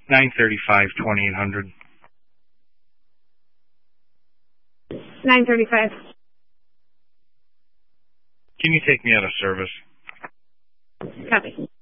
935, 2800. 935. Can you take me out of service? Copy.